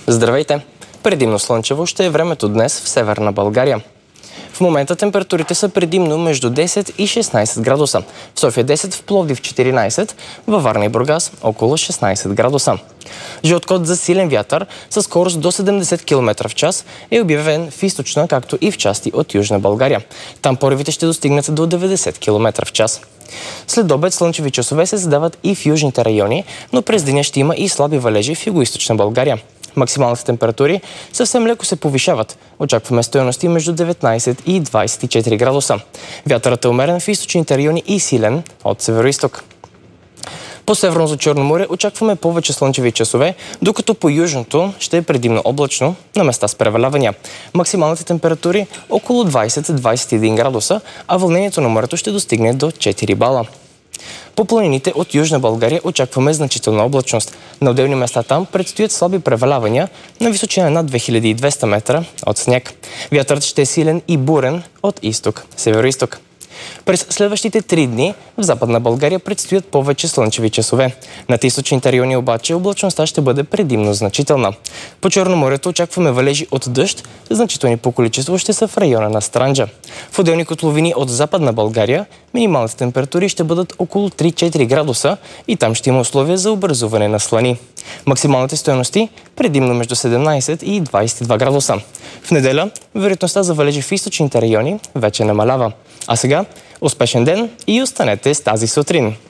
Здравейте! Предимно слънчево ще е времето днес в северна България. В момента температурите са предимно между 10 и 16 градуса. В София 10, в Пловдив 14, във Варна и Бургас около 16 градуса. Жълт код за силен вятър със скорост до 70 км в час е обявен в източна, както и в части от Южна България. Там поривите ще достигнат до 90 км в час. След обед слънчеви часове се задават и в южните райони, но през деня ще има и слаби валежи в югоизточна България. Максималните температури съвсем леко се повишават. Очакваме стойности между 19 и 24 градуса. Вятърът е умерен в източните райони и силен от североизток. По северно за Черно море очакваме повече слънчеви часове, докато по южното ще е предимно облачно, на места с превалявания. Максималните температури около 20-21 градуса, а вълнението на морето ще достигне до 4 бала. По планините от Южна България очакваме значителна облачност. На отделни места там предстоят слаби превалявания на височина над 2200 метра от сняг. Вятърът ще е силен и бурен от изток, североизток. През следващите 3 дни в Западна България предстоят повече слънчеви часове. Над източните райони обаче облачността ще бъде предимно значителна. По Черноморието очакваме валежи от дъжд, значителни по количество ще са в района на Странджа. В отделни котловини от Западна България минималните температури ще бъдат около 3-4 градуса и там ще има условия за образуване на слани. Максималните стойности предимно между 17 и 22 градуса. В неделя вероятността за валежи в източните райони вече намалява. А сега успешен ден и останете с тази сутрин!